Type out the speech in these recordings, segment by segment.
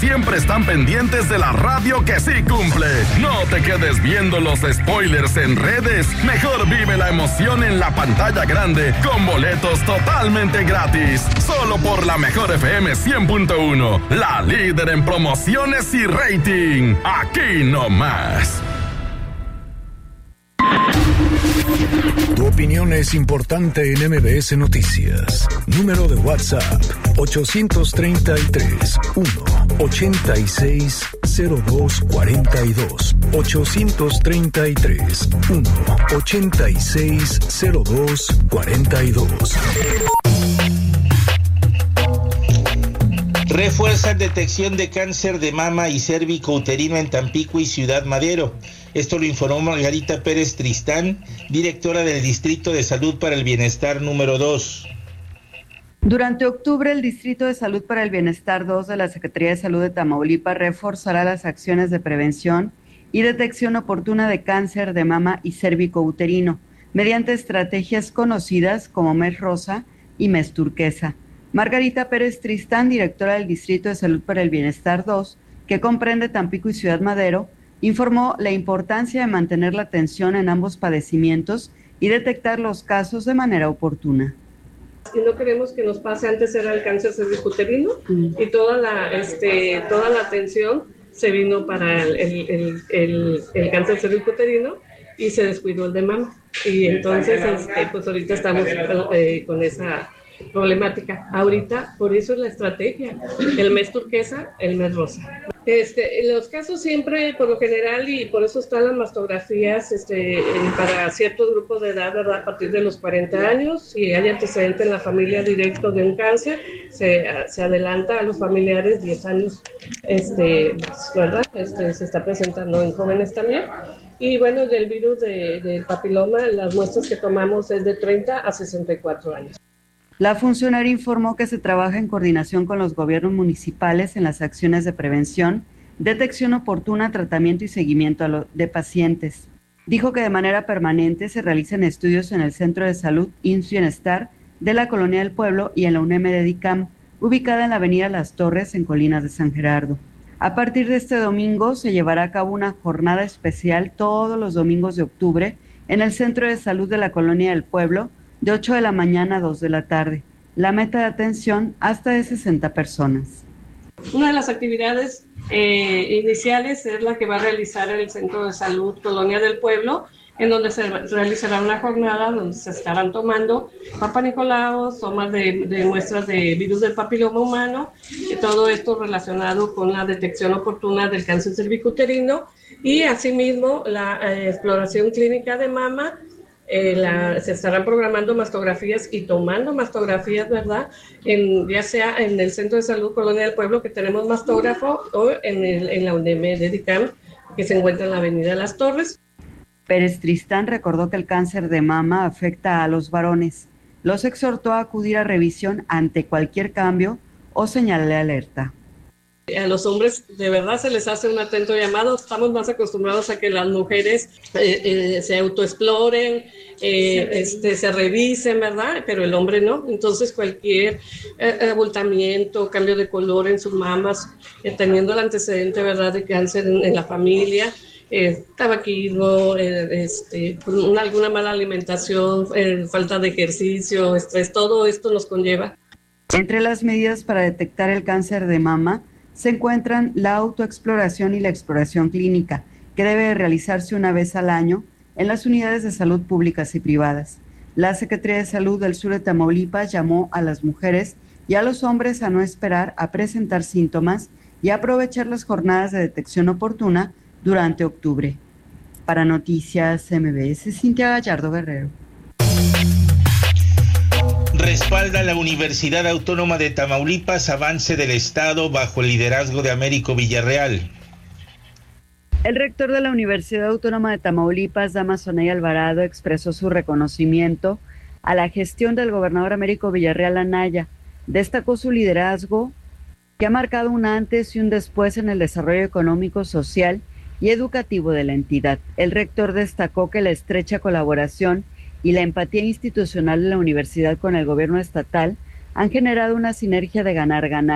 siempre están pendientes de la radio que sí cumple. No te quedes viendo los spoilers en redes. Mejor vive la emoción en la pantalla grande con boletos totalmente gratis. Solo por la Mejor FM 100.1, la líder en promociones y rating. Aquí nomás. Tu opinión es importante en MBS Noticias. Número de WhatsApp 833-186-0242. 833-186-0242. Refuerzan detección de cáncer de mama y cérvico-uterino en Tampico y Ciudad Madero. Esto lo informó Margarita Pérez Tristán, directora del Distrito de Salud para el Bienestar número 2. Durante octubre, el Distrito de Salud para el Bienestar 2 de la Secretaría de Salud de Tamaulipas reforzará las acciones de prevención y detección oportuna de cáncer de mama y cérvico-uterino mediante estrategias conocidas como Mes Rosa y Mes Turquesa. Margarita Pérez Tristán, directora del Distrito de Salud para el Bienestar 2, que comprende Tampico y Ciudad Madero, informó la importancia de mantener la atención en ambos padecimientos y detectar los casos de manera oportuna. Y no queremos que nos pase, antes era el cáncer cervicuterino y toda la atención se vino para el cáncer cervicuterino y se descuidó el de mama. Y entonces pues ahorita estamos con esa problemática. Ahorita, por eso es la estrategia, el mes turquesa, el mes rosa. Los casos siempre, por lo general, y por eso están las mastografías para ciertos grupos de edad, ¿verdad? A partir de los 40 años, si hay antecedente en la familia directo de un cáncer, se adelanta a los familiares 10 años, ¿verdad? Se está presentando en jóvenes también. Y bueno, del virus del papiloma, las muestras que tomamos es de 30 a 64 años. La funcionaria informó que se trabaja en coordinación con los gobiernos municipales en las acciones de prevención, detección oportuna, tratamiento y seguimiento de pacientes. Dijo que de manera permanente se realizan estudios en el Centro de Salud IMSS Bienestar de la Colonia del Pueblo y en la UNEM de DICAM, ubicada en la avenida Las Torres, en Colinas de San Gerardo. A partir de este domingo se llevará a cabo una jornada especial todos los domingos de octubre en el Centro de Salud de la Colonia del Pueblo, de 8 de la mañana a 2 de la tarde. La meta de atención hasta de 60 personas. Una de las actividades iniciales es la que va a realizar el Centro de Salud Colonia del Pueblo, en donde se realizará una jornada donde se estarán tomando Papa Nicolau, tomas de muestras de virus del papiloma humano, y todo esto relacionado con la detección oportuna del cáncer cervicuterino y asimismo la exploración clínica de mama. Se estarán programando mastografías y tomando mastografías, ¿verdad? Ya sea en el Centro de Salud Colonia del Pueblo, que tenemos mastógrafo, o en la UNEM de DICAM, que se encuentra en la avenida Las Torres. Pérez Tristán recordó que el cáncer de mama afecta a los varones. Los exhortó a acudir a revisión ante cualquier cambio o señal de alerta. A los hombres de verdad se les hace un atento llamado. Estamos más acostumbrados a que las mujeres se autoexploren, se revisen, ¿verdad? Pero el hombre no. Entonces cualquier abultamiento, cambio de color en sus mamas, teniendo el antecedente, ¿verdad?, de cáncer en la familia, tabaquismo, alguna mala alimentación, falta de ejercicio, estrés, todo esto nos conlleva. Entre las medidas para detectar el cáncer de mama se encuentran la autoexploración y la exploración clínica, que debe realizarse una vez al año en las unidades de salud públicas y privadas. La Secretaría de Salud del Sur de Tamaulipas llamó a las mujeres y a los hombres a no esperar a presentar síntomas y a aprovechar las jornadas de detección oportuna durante octubre. Para Noticias MBS, Cintia Gallardo Guerrero. Respalda la Universidad Autónoma de Tamaulipas avance del Estado bajo el liderazgo de Américo Villarreal. El rector de la Universidad Autónoma de Tamaulipas, Damaso Ney Alvarado, expresó su reconocimiento a la gestión del gobernador Américo Villarreal Anaya. Destacó su liderazgo, que ha marcado un antes y un después en el desarrollo económico, social y educativo de la entidad. El rector destacó que la estrecha colaboración y la empatía institucional de la universidad con el gobierno estatal han generado una sinergia de ganar-ganar,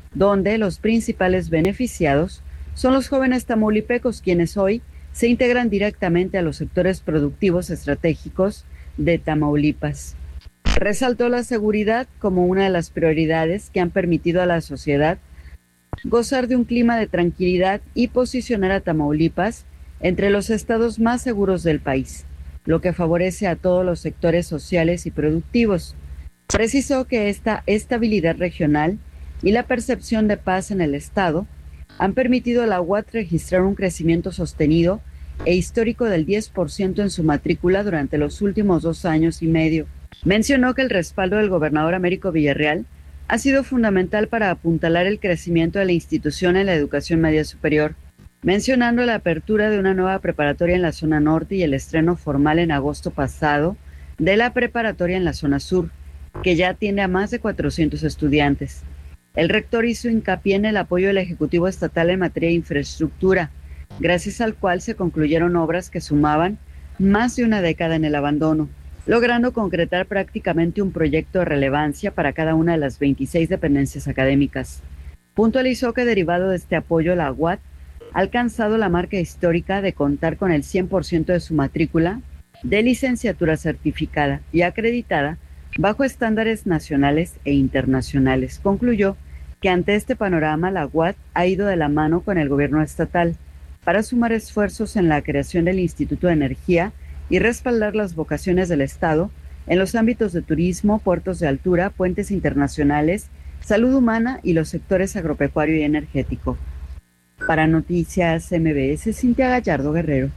donde los principales beneficiados son los jóvenes tamaulipecos, quienes hoy se integran directamente a los sectores productivos estratégicos de Tamaulipas. Resaltó la seguridad como una de las prioridades que han permitido a la sociedad gozar de un clima de tranquilidad y posicionar a Tamaulipas entre los estados más seguros del país, lo que favorece a todos los sectores sociales y productivos. Precisó que esta estabilidad regional y la percepción de paz en el estado han permitido a la UAT registrar un crecimiento sostenido e histórico del 10% en su matrícula durante los últimos 2 años y medio. Mencionó que el respaldo del gobernador Américo Villarreal ha sido fundamental para apuntalar el crecimiento de la institución en la educación media superior, mencionando la apertura de una nueva preparatoria en la zona norte y el estreno formal en agosto pasado de la preparatoria en la zona sur, que ya atiende a más de 400 estudiantes. El rector hizo hincapié en el apoyo del Ejecutivo Estatal en materia de infraestructura, gracias al cual se concluyeron obras que sumaban más de una década en el abandono, logrando concretar prácticamente un proyecto de relevancia para cada una de las 26 dependencias académicas. Puntualizó que derivado de este apoyo, la UAT ha alcanzado la marca histórica de contar con el 100% de su matrícula de licenciatura certificada y acreditada bajo estándares nacionales e internacionales. Concluyó que ante este panorama, la UAT ha ido de la mano con el gobierno estatal para sumar esfuerzos en la creación del Instituto de Energía y respaldar las vocaciones del Estado en los ámbitos de turismo, puertos de altura, puentes internacionales, salud humana y los sectores agropecuario y energético. Para Noticias MBS, Cintia Gallardo Guerrero.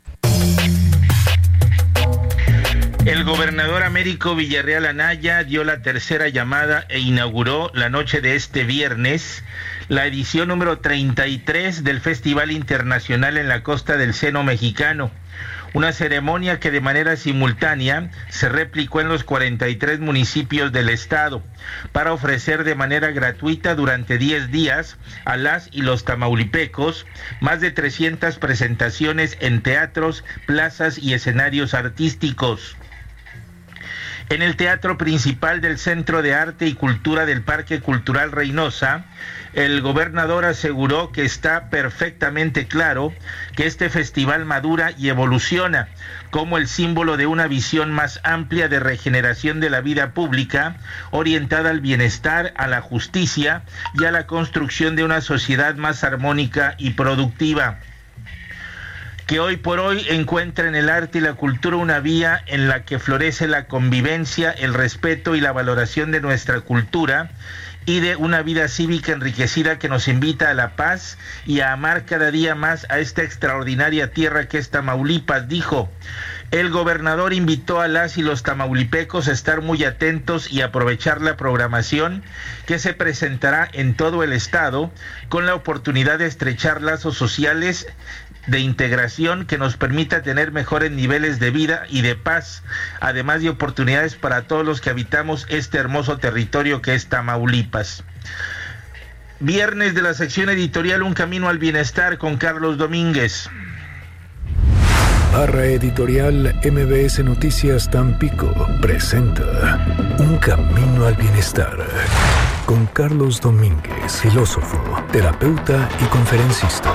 El gobernador Américo Villarreal Anaya dio la tercera llamada e inauguró la noche de este viernes la edición número 33 del Festival Internacional en la Costa del Seno Mexicano, una ceremonia que de manera simultánea se replicó en los 43 municipios del estado para ofrecer de manera gratuita durante 10 días a las y los tamaulipecos más de 300 presentaciones en teatros, plazas y escenarios artísticos. En el teatro principal del Centro de Arte y Cultura del Parque Cultural Reynosa, el gobernador aseguró que está perfectamente claro que este festival madura y evoluciona como el símbolo de una visión más amplia de regeneración de la vida pública, orientada al bienestar, a la justicia y a la construcción de una sociedad más armónica y productiva. Que hoy por hoy encuentra en el arte y la cultura una vía en la que florece la convivencia, el respeto y la valoración de nuestra cultura y de una vida cívica enriquecida que nos invita a la paz y a amar cada día más a esta extraordinaria tierra que es Tamaulipas, dijo. El gobernador invitó a las y los tamaulipecos a estar muy atentos y aprovechar la programación que se presentará en todo el estado con la oportunidad de estrechar lazos sociales de integración que nos permita tener mejores niveles de vida y de paz, además de oportunidades para todos los que habitamos este hermoso territorio que es Tamaulipas. Viernes de la sección editorial Un Camino al Bienestar con Carlos Domínguez. Barra editorial MBS Noticias Tampico presenta Un Camino al Bienestar con Carlos Domínguez, filósofo, terapeuta y conferencista.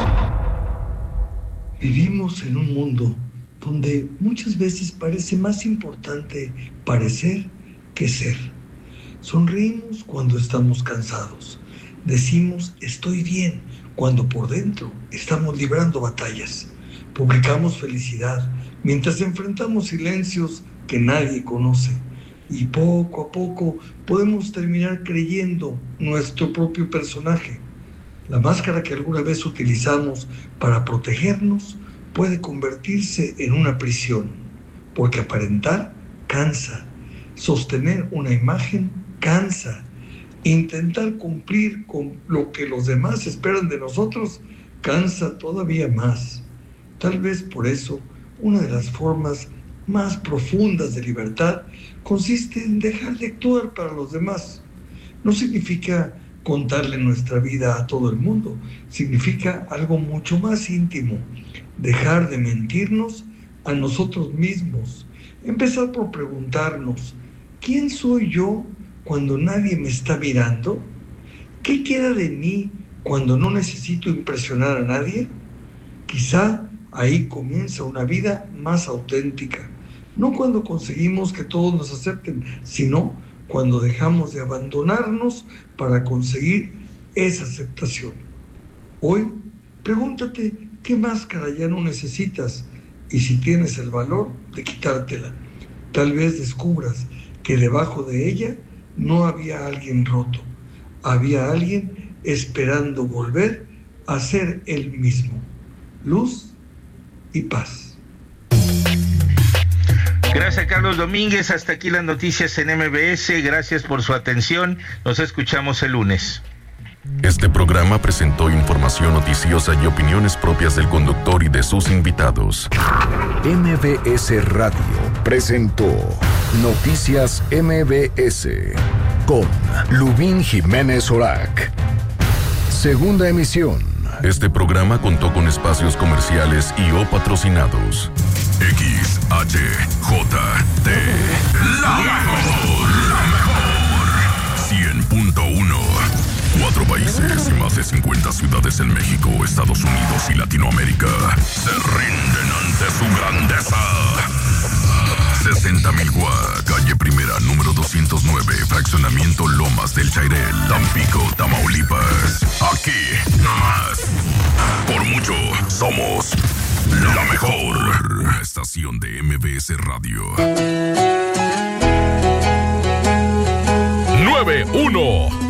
Vivimos en un mundo donde muchas veces parece más importante parecer que ser. Sonreímos cuando estamos cansados. Decimos estoy bien cuando por dentro estamos librando batallas. Publicamos felicidad mientras enfrentamos silencios que nadie conoce. Y poco a poco podemos terminar creyendo nuestro propio personaje. La máscara que alguna vez utilizamos para protegernos puede convertirse en una prisión, porque aparentar cansa, sostener una imagen cansa, intentar cumplir con lo que los demás esperan de nosotros cansa todavía más. Tal vez por eso, una de las formas más profundas de libertad consiste en dejar de actuar para los demás. No significa contarle nuestra vida a todo el mundo, significa algo mucho más íntimo, dejar de mentirnos a nosotros mismos, empezar por preguntarnos, ¿quién soy yo cuando nadie me está mirando? ¿Qué queda de mí cuando no necesito impresionar a nadie? Quizá ahí comienza una vida más auténtica. No cuando conseguimos que todos nos acepten, sino cuando dejamos de abandonarnos para conseguir esa aceptación. Hoy, pregúntate qué máscara ya no necesitas y si tienes el valor de quitártela. Tal vez descubras que debajo de ella no había alguien roto, había alguien esperando volver a ser él mismo. Luz y paz. Gracias, Carlos Domínguez. Hasta aquí las noticias en MBS. Gracias por su atención. Nos escuchamos el lunes. Este programa presentó información noticiosa y opiniones propias del conductor y de sus invitados. MBS Radio presentó Noticias MBS con Lubín Jiménez Orac. Segunda emisión. Este programa contó con espacios comerciales y o patrocinados. XHJT, la mejor, 100.1. 4 países y más de 50 ciudades en México, Estados Unidos y Latinoamérica se rinden ante su grandeza. 60,000 Guá, calle Primera, número 209, fraccionamiento Lomas del Chairel, Tampico, Tamaulipas. Aquí, nomás. Por mucho, somos la mejor estación de MBS Radio. 91